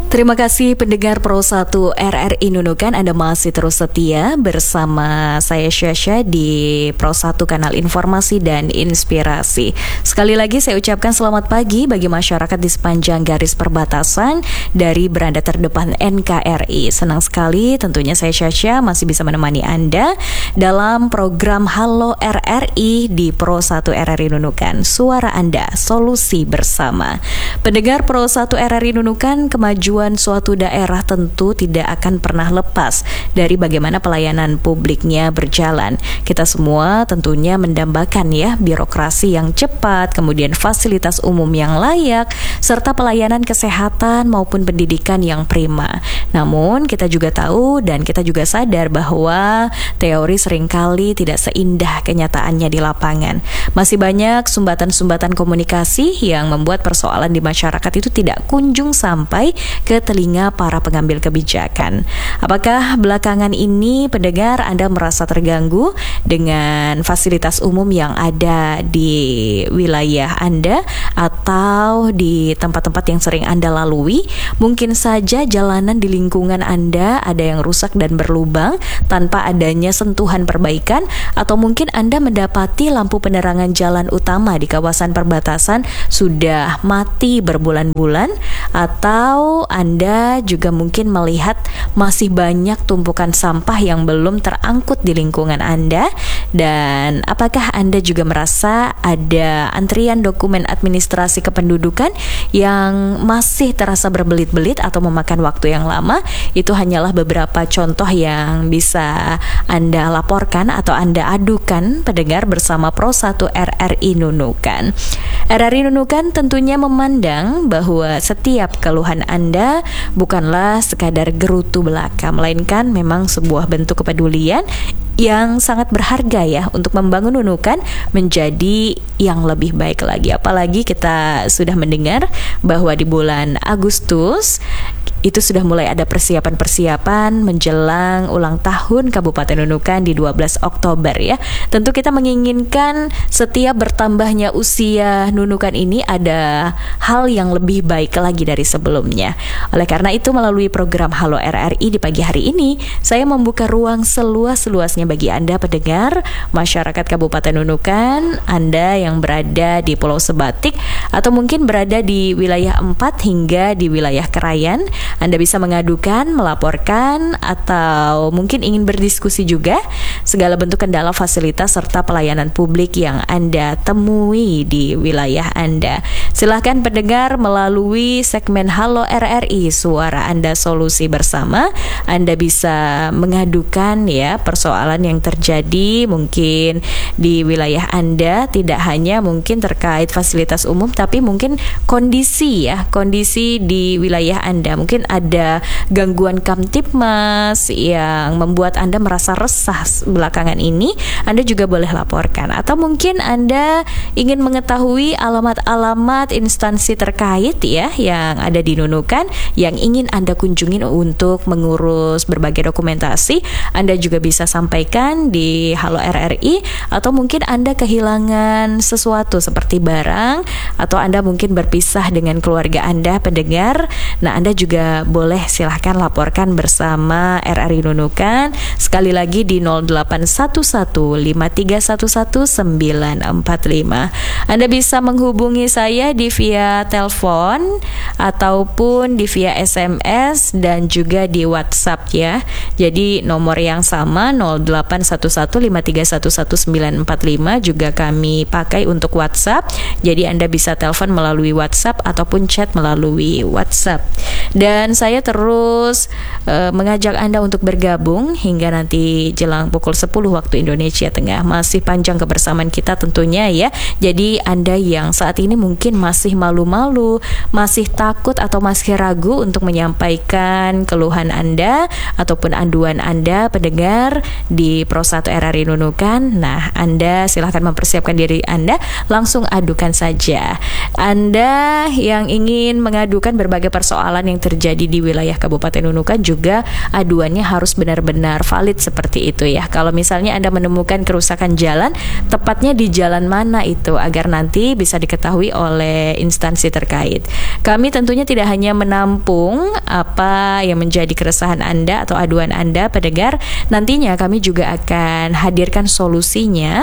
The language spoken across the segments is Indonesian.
Terima kasih pendengar Pro 1 RRI Nunukan, Anda masih terus setia bersama saya Syasha di Pro 1 Kanal Informasi dan Inspirasi. Sekali lagi saya ucapkan selamat pagi bagi masyarakat di sepanjang garis perbatasan dari beranda terdepan NKRI. Senang sekali tentunya saya Syasha masih bisa menemani Anda dalam program Halo RRI di Pro 1 RRI Nunukan. Suara Anda, solusi bersama. Pendengar Pro 1 RRI Nunukan, kemajuan suatu daerah tentu tidak akan pernah lepas dari bagaimana pelayanan publiknya berjalan. Kita semua tentunya mendambakan ya birokrasi yang cepat, kemudian fasilitas umum yang layak, serta pelayanan kesehatan maupun pendidikan yang prima. Namun kita juga tahu dan kita juga sadar bahwa teori seringkali tidak seindah kenyataannya di lapangan. Masih banyak sumbatan-sumbatan komunikasi yang membuat persoalan di masyarakat itu tidak kunjung sampai ke telinga para pengambil kebijakan. Apakah belakangan ini pendengar Anda merasa terganggu dengan fasilitas umum yang ada di wilayah Anda atau di tempat-tempat yang sering Anda lalui? Mungkin saja jalanan di lingkungan Anda ada yang rusak dan berlubang tanpa adanya sentuhan perbaikan, atau mungkin Anda mendapati lampu penerangan jalan utama di kawasan perbatasan sudah mati berbulan-bulan, atau Anda juga mungkin melihat masih banyak tumpukan sampah yang belum terangkut di lingkungan Anda. Dan apakah Anda juga merasa ada antrian dokumen administrasi kependudukan yang masih terasa berbelit-belit atau memakan waktu yang lama? Itu hanyalah beberapa contoh yang bisa Anda laporkan atau Anda adukan pendengar bersama Pro 1 RRI Nunukan. RRI Nunukan tentunya memandang bahwa setiap keluhan Anda bukanlah sekadar gerutu belaka, melainkan memang sebuah bentuk kepedulian yang sangat berharga ya untuk membangun Nunukan menjadi yang lebih baik lagi. Apalagi kita sudah mendengar bahwa di bulan Agustus itu sudah mulai ada persiapan-persiapan menjelang ulang tahun Kabupaten Nunukan di 12 Oktober ya. Tentu kita menginginkan setiap bertambahnya usia Nunukan ini ada hal yang lebih baik lagi dari sebelumnya. Oleh karena itu melalui program Halo RRI di pagi hari ini, saya membuka ruang seluas-luasnya bagi Anda pendengar masyarakat Kabupaten Nunukan, Anda yang berada di Pulau Sebatik atau mungkin berada di wilayah 4 hingga di wilayah Krayan. Anda bisa mengadukan, melaporkan, atau mungkin ingin berdiskusi juga segala bentuk kendala fasilitas serta pelayanan publik yang Anda temui di wilayah Anda. Silahkan pendengar melalui segmen Halo RRI, suara Anda solusi bersama. Anda bisa mengadukan ya persoalan yang terjadi mungkin di wilayah Anda, tidak hanya mungkin terkait fasilitas umum, tapi mungkin kondisi di wilayah Anda. Mungkin ada gangguan Kamtibmas yang membuat Anda merasa resah belakangan ini, Anda juga boleh laporkan. Atau mungkin Anda ingin mengetahui alamat-alamat instansi terkait ya yang ada di Nunukan yang ingin Anda kunjungi untuk mengurus berbagai dokumentasi, Anda juga bisa sampaikan di Halo RRI. Atau mungkin Anda kehilangan sesuatu seperti barang, atau Anda mungkin berpisah dengan keluarga Anda pendengar. Nah, Anda juga boleh silahkan laporkan bersama RRI Nunukan sekali lagi di 081153111945. Anda bisa menghubungi saya di via telepon ataupun di via SMS dan juga di WhatsApp ya. Jadi nomor yang sama 081153111945 juga kami pakai untuk WhatsApp. Jadi Anda bisa telepon melalui WhatsApp ataupun chat melalui WhatsApp. Dan saya terus mengajak Anda untuk bergabung hingga nanti jelang pukul 10 waktu Indonesia Tengah. Masih panjang kebersamaan kita tentunya ya. Jadi Anda yang saat ini mungkin masih malu-malu, masih takut atau masih ragu untuk menyampaikan keluhan Anda ataupun aduan Anda pendengar di Pro 1 RRI Nunukan. Nah, Anda silahkan mempersiapkan diri Anda, langsung adukan saja. Anda yang ingin mengadukan berbagai persoalan yang yang terjadi di wilayah Kabupaten Nunukan juga aduannya harus benar-benar valid seperti itu ya. Kalau misalnya Anda menemukan kerusakan jalan, tepatnya di jalan mana itu, agar nanti bisa diketahui oleh instansi terkait. Kami tentunya tidak hanya menampung apa yang menjadi keresahan Anda atau aduan Anda, pendengar. Nantinya kami juga akan hadirkan solusinya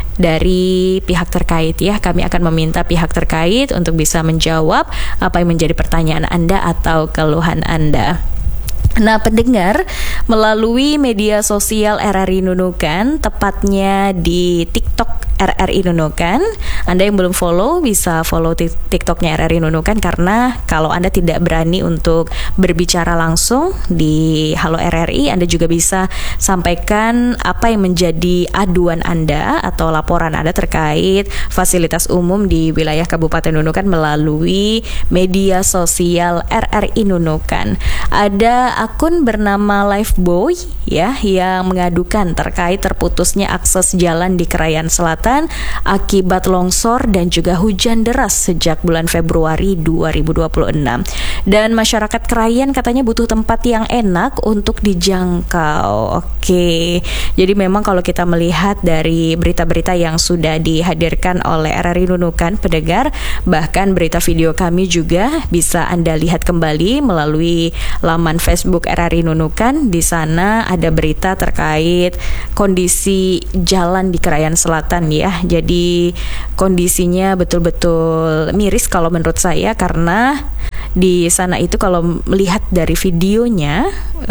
dari pihak terkait ya. Kami akan meminta pihak terkait untuk bisa menjawab apa yang menjadi pertanyaan Anda atau keluhan Anda. Nah, pendengar, melalui media sosial RRI Nunukan, tepatnya di TikTok RRI Nunukan. Anda yang belum follow bisa follow TikToknya RRI Nunukan, karena kalau Anda tidak berani untuk berbicara langsung di Halo RRI, Anda juga bisa sampaikan apa yang menjadi aduan Anda atau laporan Anda terkait fasilitas umum di wilayah Kabupaten Nunukan melalui media sosial RRI Nunukan. Ada akun bernama Lifeboy ya yang mengadukan terkait terputusnya akses jalan di Krayan Selatan akibat longsor dan juga hujan deras sejak bulan Februari 2026. Dan masyarakat Krayan katanya butuh tempat yang enak untuk dijangkau. Oke. Jadi memang kalau kita melihat dari berita-berita yang sudah dihadirkan oleh RRI Nunukan, pendengar, bahkan berita video kami juga bisa Anda lihat kembali melalui laman Facebook RRI Nunukan. Di sana ada berita terkait kondisi jalan di Krayan Selatan ya. Jadi kondisinya betul-betul miris kalau menurut saya, karena di sana itu kalau melihat dari videonya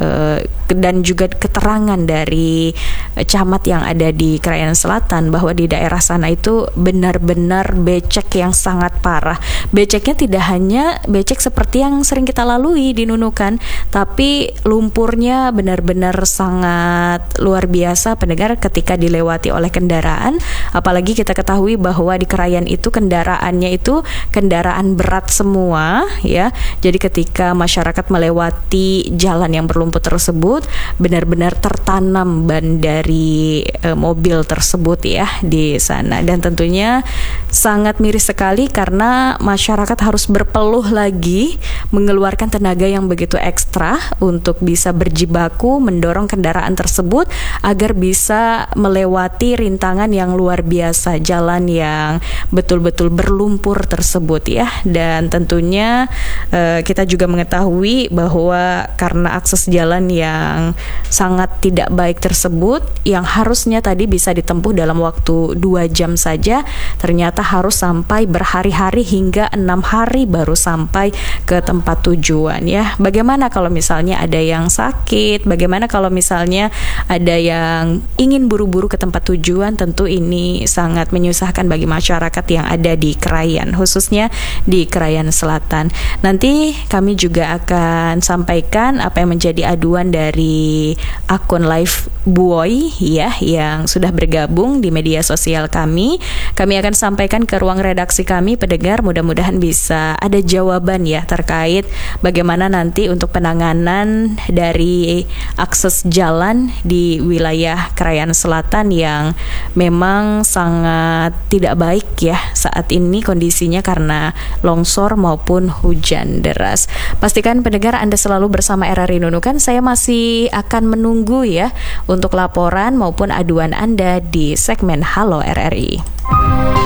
dan juga keterangan dari camat yang ada di Krayan Selatan, bahwa di daerah sana itu benar-benar becek yang sangat parah. Beceknya tidak hanya becek seperti yang sering kita lalui di Nunukan, tapi lumpurnya benar-benar sangat luar biasa, pendengar, ketika dilewati oleh kendaraan. Apalagi kita ketahui bahwa di Krayan itu kendaraannya itu kendaraan berat semua ya. Jadi ketika masyarakat melewati jalan yang berlumpur tersebut, benar-benar tertanam ban dari mobil tersebut ya di sana. Dan tentunya sangat miris sekali karena masyarakat harus berpeluh lagi mengeluarkan tenaga yang begitu ekstra untuk bisa berjibaku mendorong kendaraan tersebut agar bisa melewati rintangan yang luar biasa, jalan yang betul-betul berlumpur tersebut ya. Dan tentunya kita juga mengetahui bahwa karena akses jalan yang sangat tidak baik tersebut, yang harusnya tadi bisa ditempuh dalam waktu 2 jam saja, ternyata harus sampai berhari-hari hingga 6 hari baru sampai ke tempat tujuan ya. Bagaimana kalau misalnya ada yang sakit, bagaimana kalau misalnya ada yang ingin buru-buru ke tempat tujuan, tentu ini sangat menyusahkan bagi masyarakat yang ada di Krayan, khususnya di Krayan Selatan. Nanti kami juga akan sampaikan apa yang menjadi aduan dari akun Lifeboy ya yang sudah bergabung di media sosial kami. Kami akan sampaikan ke ruang redaksi kami, pendengar, mudah-mudahan bisa ada jawaban ya terkait bagaimana nanti untuk penanganan dari akses jalan di wilayah Krayan Selatan yang memang sangat tidak baik ya saat ini kondisinya karena longsor maupun hujan deras. Pastikan pendengar Anda selalu bersama RRI Nunukan. Saya masih akan menunggu ya untuk laporan maupun aduan Anda di segmen Halo RRI.